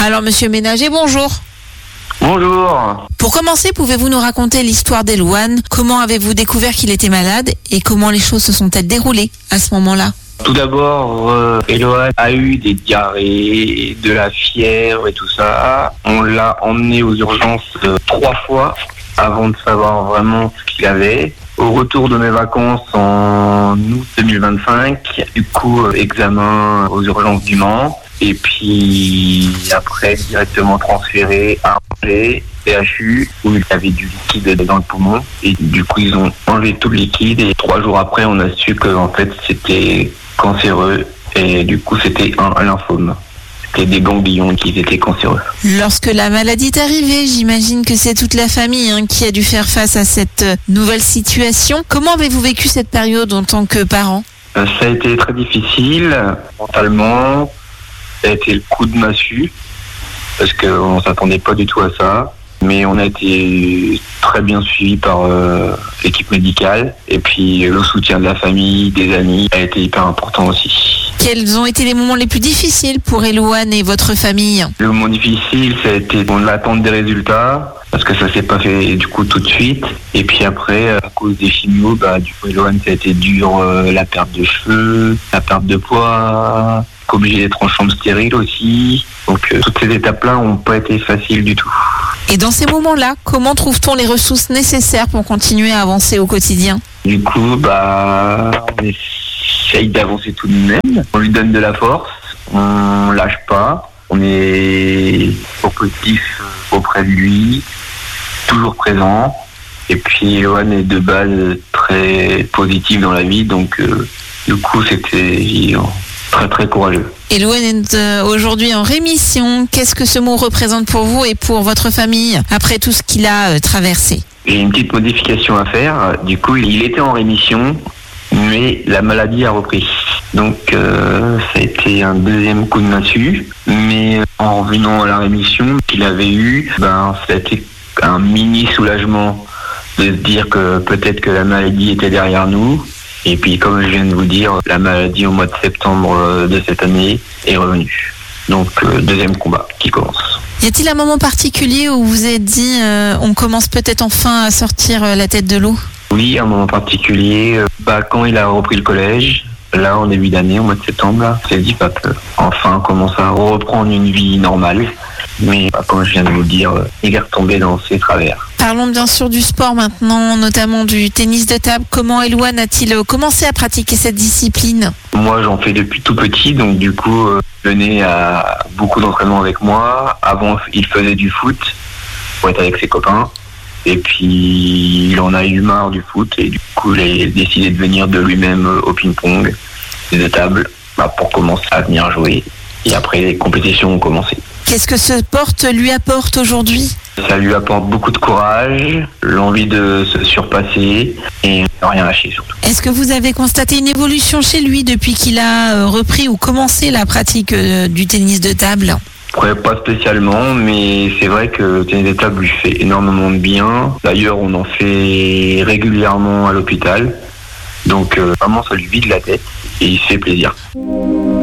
Alors, monsieur Ménager, bonjour. Bonjour. Pour commencer, pouvez-vous nous raconter l'histoire d'Elouane? Comment avez-vous découvert qu'il était malade et comment les choses se sont-elles déroulées à ce moment-là? Tout d'abord, Elouane a eu des diarrhées, de la fièvre et tout ça. On l'a emmené aux urgences 3 fois avant de savoir vraiment ce qu'il avait. Au retour de mes vacances en août 2025, du coup, examen aux urgences du Mans. Et puis après, directement transféré à Angers, CHU, où il avait du liquide dans le poumon. Et du coup, ils ont enlevé tout le liquide. Et 3 jours après, on a su qu'en fait, c'était cancéreux. Et du coup, c'était un lymphome. C'était des ganglions qui étaient cancéreux. Lorsque la maladie est arrivée, j'imagine que c'est toute la famille qui a dû faire face à cette nouvelle situation. Comment avez-vous vécu cette période en tant que parent? Ça a été très difficile, mentalement. Ça a été le coup de massue, parce qu'on ne s'attendait pas du tout à ça. Mais on a été très bien suivis par l'équipe médicale. Et puis le soutien de la famille, des amis, a été hyper important aussi. Quels ont été les moments les plus difficiles pour Elouane et votre famille? Le moment difficile, ça a été l'attente des résultats, parce que ça s'est pas fait du coup tout de suite. Et puis après, à cause des chimios, du coup Elouane, ça a été dur, la perte de cheveux, la perte de poids, obligé d'être en chambre stérile aussi. Donc toutes ces étapes-là n'ont pas été faciles du tout. Et dans ces moments-là, comment trouve-t-on les ressources nécessaires pour continuer à avancer au quotidien? Du coup, on essaye d'avancer tout de même. On lui donne de la force, on lâche pas, on est positif auprès de lui, toujours présent. Et puis Elouane est de base très positif dans la vie, donc du coup c'était très très courageux. Elouane est aujourd'hui en rémission. Qu'est-ce que ce mot représente pour vous et pour votre famille après tout ce qu'il a traversé? J'ai une petite modification à faire. Du coup, il était en rémission, mais la maladie a repris. Donc, ça a été un deuxième coup de massue. Mais en revenant à la rémission qu'il avait eue, ça a été un mini soulagement de se dire que peut-être que la maladie était derrière nous. Et puis, comme je viens de vous dire, la maladie au mois de septembre de cette année est revenue. Donc, deuxième combat qui commence. Y a-t-il un moment particulier où vous vous êtes dit on commence peut-être enfin à sortir la tête de l'eau? Oui, un moment particulier. Quand il a repris le collège, là, en début d'année, au mois de septembre, il s'est dit enfin, on commence à reprendre une vie normale. Mais comme je viens de vous le dire, il est retombé dans ses travers. Parlons bien sûr du sport maintenant, notamment du tennis de table. Comment Elouane a-t-il commencé à pratiquer cette discipline? Moi, j'en fais depuis tout petit, donc du coup, il venait à beaucoup d'entraînements avec moi. Avant, il faisait du foot pour être avec ses copains. Et puis, il en a eu marre du foot et du coup, il a décidé de venir de lui-même au ping-pong, de table, pour commencer à venir jouer. Et après, les compétitions ont commencé. Qu'est-ce que ce sport lui apporte aujourd'hui? Ça lui apporte beaucoup de courage, l'envie de se surpasser et ne rien lâcher surtout. Est-ce que vous avez constaté une évolution chez lui depuis qu'il a repris ou commencé la pratique du tennis de table? Pas spécialement, mais c'est vrai que le tennis de table lui fait énormément de bien. D'ailleurs, on en fait régulièrement à l'hôpital. Donc vraiment, ça lui vide la tête et il se fait plaisir.